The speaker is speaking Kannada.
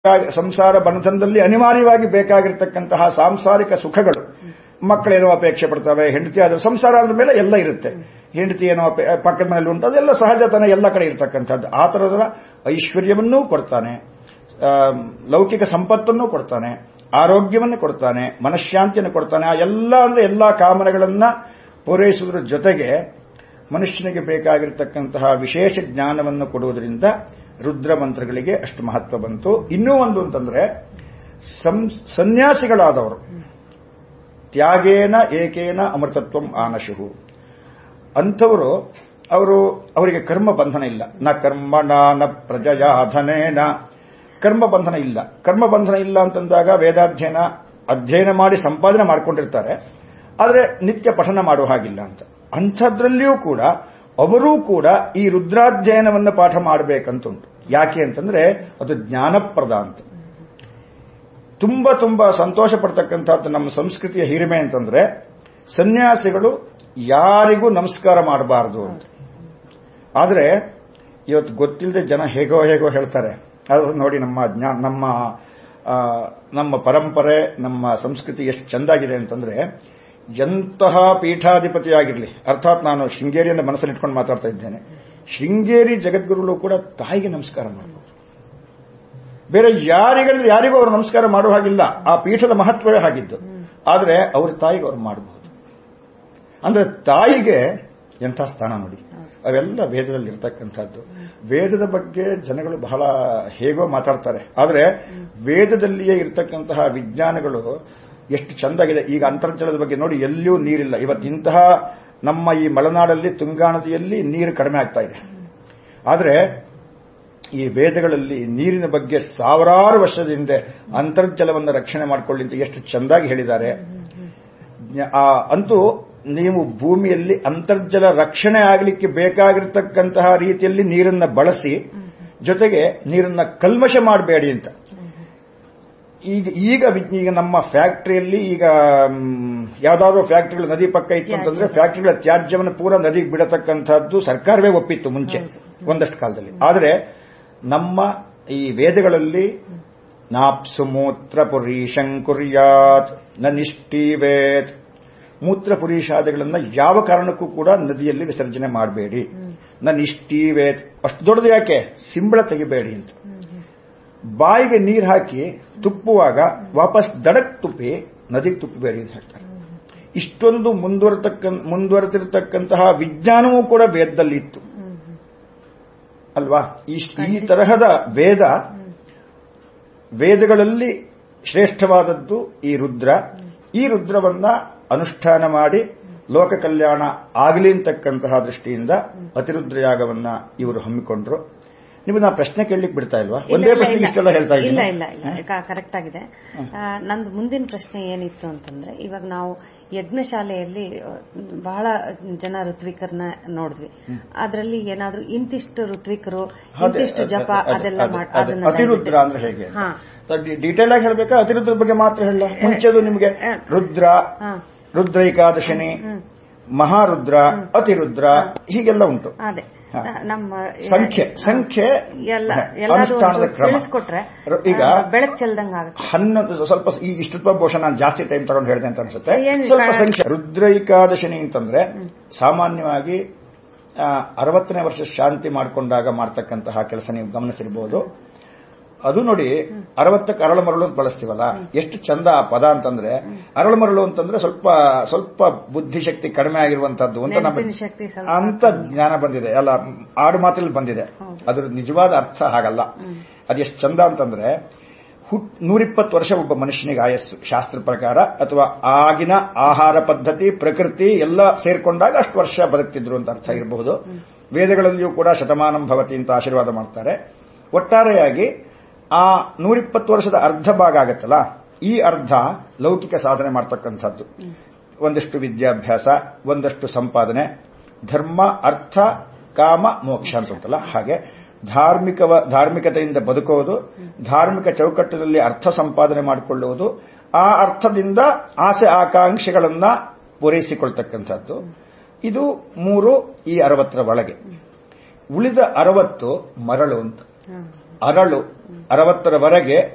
ಸಂಸಾರ ಬಂಧನದಲ್ಲಿ ಅನಿವಾರ್ಯವಾಗಿ ಬೇಕಾಗಿರ್ತಕ್ಕಂತಹ ಸಾಂಸಾರಿಕ ಸುಖಗಳು, ಮಕ್ಕಳೇನೋ ಅಪೇಕ್ಷೆ ಪಡ್ತವೆ, ಹೆಂಡತಿ ಆದ ಸಂಸಾರ ಆದ ಮೇಲೆ ಎಲ್ಲ ಇರುತ್ತೆ. ಹೆಂಡತಿ ಏನೋ ಪಕ್ಕದ ಮನೇಲಿ ಉಂಟು, ಅದೆಲ್ಲ ಸಹಜತನ ಎಲ್ಲ ಕಡೆ ಇರತಕ್ಕಂಥದ್ದು. ಆ ತರಹದ ಐಶ್ವರ್ಯವನ್ನೂ ಕೊಡ್ತಾನೆ, ಲೌಕಿಕ ಸಂಪತ್ತನ್ನು ಕೊಡ್ತಾನೆ, ಆರೋಗ್ಯವನ್ನು ಕೊಡ್ತಾನೆ, ಮನಃಶಾಂತಿಯನ್ನು ಕೊಡ್ತಾನೆ. ಆ ಎಲ್ಲ ಅಂದ್ರೆ ಎಲ್ಲಾ ಕಾಮನೆಗಳನ್ನ ಪೂರೈಸುವುದರ ಜೊತೆಗೆ ಮನುಷ್ಯನಿಗೆ ಬೇಕಾಗಿರತಕ್ಕಂತಹ ವಿಶೇಷ ಜ್ಞಾನವನ್ನು ಕೊಡುವುದರಿಂದ ರುದ್ರ ಮಂತ್ರಗಳಿಗೆ ಅಷ್ಟು ಮಹತ್ವ ಬಂತು. ಇನ್ನೂ ಒಂದು ಅಂತಂದ್ರೆ ಸನ್ಯಾಸಿಗಳಾದವರು ತ್ಯಾಗೇನ ಏಕೇನ ಅಮೃತತ್ವಂ ಆನಶುಹು ಅಂಥವರು, ಅವರಿಗೆ ಕರ್ಮ ಬಂಧನ ಇಲ್ಲ. ನ ಕರ್ಮಣ ನ ಪ್ರಜಯಾಧನೇನ, ಕರ್ಮ ಬಂಧನ ಇಲ್ಲ. ಕರ್ಮ ಬಂಧನ ಇಲ್ಲ ಅಂತಂದಾಗ ಅಧ್ಯಯನ ಮಾಡಿ ಸಂಪಾದನೆ ಮಾಡಿಕೊಂಡಿರ್ತಾರೆ, ಆದರೆ ನಿತ್ಯ ಪಠನ ಮಾಡುವ ಹಾಗಿಲ್ಲ ಅಂತ. ಅಂಥದ್ರಲ್ಲಿಯೂ ಕೂಡ ಅವರೂ ಕೂಡ ಈ ರುದ್ರಾಧ್ಯಯನವನ್ನು ಪಾಠ ಮಾಡಬೇಕಂತುಂಟು. ಯಾಕೆ ಅಂತಂದ್ರೆ ಅದು ಜ್ಞಾನಪ್ರದ ಅಂತ. ತುಂಬಾ ತುಂಬಾ ಸಂತೋಷ ಪಡ್ತಕ್ಕಂಥದ್ದು ನಮ್ಮ ಸಂಸ್ಕೃತಿಯ ಹಿರಿಮೆ ಅಂತಂದ್ರೆ ಸನ್ಯಾಸಿಗಳು ಯಾರಿಗೂ ನಮಸ್ಕಾರ ಮಾಡಬಾರದು ಅಂತ. ಆದರೆ ಇವತ್ತು ಗೊತ್ತಿಲ್ಲದೆ ಜನ ಹೇಗೋ ಹೇಳ್ತಾರೆ. ಅದು ನೋಡಿ, ನಮ್ಮ ಪರಂಪರೆ, ನಮ್ಮ ಸಂಸ್ಕೃತಿ ಎಷ್ಟು ಚೆಂದಾಗಿದೆ ಅಂತಂದ್ರೆ, ಎಂತಹ ಪೀಠಾಧಿಪತಿಯಾಗಿರಲಿ, ಅರ್ಥಾತ್ ನಾನು ಶೃಂಗೇರಿಯನ್ನು ಮನಸ್ಸಲ್ಲಿ ಇಟ್ಕೊಂಡು ಮಾತಾಡ್ತಾ ಇದ್ದೇನೆ, ಶೃಂಗೇರಿ ಜಗದ್ಗುರುಗಳು ಕೂಡ ತಾಯಿಗೆ ನಮಸ್ಕಾರ ಮಾಡಬಹುದು. ಬೇರೆ ಯಾರಿಗೂ ಅವರು ನಮಸ್ಕಾರ ಮಾಡುವ ಹಾಗಿಲ್ಲ. ಆ ಪೀಠದ ಮಹತ್ವವೇ ಹಾಗಿದ್ದು. ಆದರೆ ಅವ್ರ ತಾಯಿಗೆ ಅವರು ಮಾಡಬಹುದು. ಅಂದ್ರೆ ತಾಯಿಗೆ ಎಂಥ ಸ್ಥಾನ ನೋಡಿ. ಅವೆಲ್ಲ ವೇದದಲ್ಲಿ ಇರತಕ್ಕಂಥದ್ದು. ವೇದದ ಬಗ್ಗೆ ಜನಗಳು ಬಹಳ ಹೇಗೋ ಮಾತಾಡ್ತಾರೆ, ಆದರೆ ವೇದದಲ್ಲಿಯೇ ಇರತಕ್ಕಂತಹ ವಿಜ್ಞಾನಗಳು ಎಷ್ಟು ಚೆಂದಾಗಿದೆ. ಈಗ ಅಂತರ್ಜಲದ ಬಗ್ಗೆ ನೋಡಿ, ಎಲ್ಲಿಯೂ ನೀರಿಲ್ಲ. ಇವತ್ತಿಂತಹ ನಮ್ಮ ಈ ಮಲೆನಾಡಲ್ಲಿ ತುಂಗಾ ನದಿಯಲ್ಲಿ ನೀರು ಕಡಿಮೆ ಆಗ್ತಾ ಇದೆ. ಆದರೆ ಈ ವೇದಗಳಲ್ಲಿ ನೀರಿನ ಬಗ್ಗೆ ಸಾವಿರಾರು ವರ್ಷದ ಹಿಂದೆ ಅಂತರ್ಜಲವನ್ನು ರಕ್ಷಣೆ ಮಾಡಿಕೊಳ್ಳಿ ಅಂತ ಎಷ್ಟು ಚೆಂದಾಗಿ ಹೇಳಿದ್ದಾರೆ. ಅಂತೂ ನೀವು ಭೂಮಿಯಲ್ಲಿ ಅಂತರ್ಜಲ ರಕ್ಷಣೆ ಆಗಲಿಕ್ಕೆ ಬೇಕಾಗಿರತಕ್ಕಂತಹ ರೀತಿಯಲ್ಲಿ ನೀರನ್ನು ಬಳಸಿ, ಜೊತೆಗೆ ನೀರನ್ನ ಕಲ್ಮಶ ಮಾಡಬೇಡಿ ಅಂತ. ಈಗ ನಮ್ಮ ಫ್ಯಾಕ್ಟರಿಯಲ್ಲಿ ಈಗ ಯಾವ್ದಾದ್ರು ಫ್ಯಾಕ್ಟರಿಗಳು ನದಿ ಪಕ್ಕ ಇತ್ತು ಅಂತಂದ್ರೆ ಫ್ಯಾಕ್ಟರಿಗಳ ತ್ಯಾಜ್ಯವನ್ನು ಪೂರ ನದಿಗೆ ಬಿಡತಕ್ಕಂಥದ್ದು ಸರ್ಕಾರವೇ ಒಪ್ಪಿತ್ತು ಮುಂಚೆ ಒಂದಷ್ಟು ಕಾಲದಲ್ಲಿ. ಆದರೆ ನಮ್ಮ ಈ ವೇದಗಳಲ್ಲಿ ನಾಪ್ಸು ಮೂತ್ರ ಪುರೀಶಂ ಕುರ್ಯಾತ್ ನ ನಿಷ್ಠೀವೇತ್, ಮೂತ್ರ ಪುರೀಶಾದಿಗಳನ್ನ ಯಾವ ಕಾರಣಕ್ಕೂ ಕೂಡ ನದಿಯಲ್ಲಿ ವಿಸರ್ಜನೆ ಮಾಡಬೇಡಿ. ನ ನಿಷ್ಠೀವೇತ್, ಅಷ್ಟು ದೊಡ್ಡದು ಯಾಕೆ, ಸಿಂಬಳ ತೆಗಿಬೇಡಿ ಅಂತ. ಬಾಯಿಗೆ ನೀರು ಹಾಕಿ ತುಪ್ಪುವಾಗ ವಾಪಸ್ ದಡಕ್ ತುಪ್ಪಿ ನದಿಗೆ ತುಪ್ಪಬೇಡಿ ಅಂತ ಹೇಳ್ತಾರೆ. ಇಷ್ಟೊಂದು ಮುಂದುವರೆತಿರತಕ್ಕಂತಹ ವಿಜ್ಞಾನವೂ ಕೂಡ ವೇದದಲ್ಲಿ ಇತ್ತು ಅಲ್ವಾ. ಈ ತರಹದ ವೇದಗಳಲ್ಲಿ ಶ್ರೇಷ್ಠವಾದದ್ದು ಈ ರುದ್ರ. ಈ ರುದ್ರವನ್ನ ಅನುಷ್ಠಾನ ಮಾಡಿ ಲೋಕ ಕಲ್ಯಾಣ ಆಗಲಿ ಅಂತಕ್ಕಂತಹ ದೃಷ್ಟಿಯಿಂದ ಅತಿರುದ್ರಯಾಗವನ್ನ ಇವರು ಹಮ್ಮಿಕೊಂಡ್ರು. ನೀವು ನಾ ಪ್ರಶ್ನೆ ಕೇಳಲಿಕ್ಕೆ ಬಿಡ್ತಾ ಇಲ್ವಾ? ಒಂದೇ ಪ್ರಶ್ನೆ ಇಷ್ಟೆಲ್ಲ ಹೇಳ್ತಾ ಇಲ್ಲ ಕರೆಕ್ಟ್ ಆಗಿದೆ. ನಂದು ಮುಂದಿನ ಪ್ರಶ್ನೆ ಏನಿತ್ತು ಅಂತಂದ್ರೆ, ಇವಾಗ ನಾವು ಯಜ್ಞಶಾಲೆಯಲ್ಲಿ ಬಹಳ ಜನ ಋತ್ವಿಕರನ್ನ ನೋಡಿದ್ವಿ. ಅದರಲ್ಲಿ ಏನಾದ್ರೂ ಇಂತಿಷ್ಟು ಋತ್ವಿಕರು, ಇಂತಿಷ್ಟು ಜಪ ಅದೆಲ್ಲ ಅತಿರುದ್ರ ಅಂದ್ರೆ ಹೇಗೆ ಡೀಟೇಲ್ ಆಗಿ ಹೇಳ್ಬೇಕಾ? ಅತಿರುದ್ರ ಬಗ್ಗೆ ಮಾತ್ರ ಹೇಳ ಮುಂಚೆದು ನಿಮಗೆ ರುದ್ರ ಏಕಾದಶಿನಿ, ಮಹಾರುದ್ರ, ಅತಿರುದ್ರ ಹೀಗೆಲ್ಲ ಉಂಟು. ನಮ್ಮ ಸಂಖ್ಯೆ ಅನುಷ್ಠಾನದ ಕ್ರಮ. ಈಗ ಬೆಳಕು ಚೆಲ್ದಂಗ ಆಗುತ್ತೆ. 11 ಸ್ವಲ್ಪ ಇಷ್ಟು ಬಹುಶಃ ನಾನು ಜಾಸ್ತಿ ಟೈಮ್ ತಗೊಂಡು ಹೇಳಿದೆ ಅಂತ ಅನ್ಸುತ್ತೆ. ಸ್ವಲ್ಪ ಸಂಖ್ಯೆ ರುದ್ರ ಏಕಾದಶಿನಿ ಅಂತಂದ್ರೆ ಸಾಮಾನ್ಯವಾಗಿ 60ನೇ ವರ್ಷ ಶಾಂತಿ ಮಾಡಿಕೊಂಡಾಗ ಮಾಡ್ತಕ್ಕಂತಹ ಕೆಲಸ ನೀವು ಗಮನಿಸಿರಬಹುದು. ಅದು ನೋಡಿ, 60ಕ್ಕೆ ಅರಳು ಮರಳು ಅಂತ ಬಳಸ್ತೀವಲ್ಲ, ಎಷ್ಟು ಚಂದ ಆ ಪದ ಅಂತಂದ್ರೆ. ಅರಳು ಮರಳು ಅಂತಂದ್ರೆ ಸ್ವಲ್ಪ ಬುದ್ಧಿಶಕ್ತಿ ಕಡಿಮೆ ಆಗಿರುವಂತದ್ದು ಅಂತ ಜ್ಞಾನ ಬಂದಿದೆ, ಎಲ್ಲ ಆಡು ಮಾತಲ್ಲಿ ಬಂದಿದೆ. ಅದ್ರ ನಿಜವಾದ ಅರ್ಥ ಹಾಗಲ್ಲ. ಅದೆಷ್ಟು ಚಂದ ಅಂತಂದ್ರೆ 120 ವರ್ಷ ಒಬ್ಬ ಮನುಷ್ಯನಿಗೆ ಆಯಸ್ಸು ಶಾಸ್ತ್ರ ಪ್ರಕಾರ, ಅಥವಾ ಆಗಿನ ಆಹಾರ ಪದ್ಧತಿ, ಪ್ರಕೃತಿ ಎಲ್ಲ ಸೇರ್ಕೊಂಡಾಗ ಅಷ್ಟು ವರ್ಷ ಬದುಕ್ತಿದ್ರು ಅಂತ ಅರ್ಥ ಇರಬಹುದು. ವೇದಗಳಲ್ಲಿಯೂ ಕೂಡ ಶತಮಾನಂ ಭವತಿ ಅಂತ ಆಶೀರ್ವಾದ ಮಾಡ್ತಾರೆ. ಒಟ್ಟಾರೆಯಾಗಿ ಆ 120 ವರ್ಷದ ಅರ್ಧ ಭಾಗ ಆಗತ್ತಲ್ಲ, ಈ ಅರ್ಧ ಲೌಕಿಕ ಸಾಧನೆ ಮಾಡ್ತಕ್ಕಂಥದ್ದು. ಒಂದಷ್ಟು ವಿದ್ಯಾಭ್ಯಾಸ, ಒಂದಷ್ಟು ಸಂಪಾದನೆ, ಧರ್ಮ, ಅರ್ಥ, ಕಾಮ, ಮೋಕ್ಷ ಅಂತ ಉಂಟಲ್ಲ, ಹಾಗೆ ಧಾರ್ಮಿಕತೆಯಿಂದ ಬದುಕುವುದು, ಧಾರ್ಮಿಕ ಚೌಕಟ್ಟಿನಲ್ಲಿ ಅರ್ಥ ಸಂಪಾದನೆ ಮಾಡಿಕೊಳ್ಳುವುದು, ಆ ಅರ್ಥದಿಂದ ಆಸೆ ಆಕಾಂಕ್ಷೆಗಳನ್ನ ಪೂರೈಸಿಕೊಳ್ತಕ್ಕಂಥದ್ದು. ಇದು 3 ಈ 60ರ ಒಳಗೆ. ಉಳಿದ 60 ಮರಳು ಅಂತ. ಅರಳು 60ರವರೆಗೆ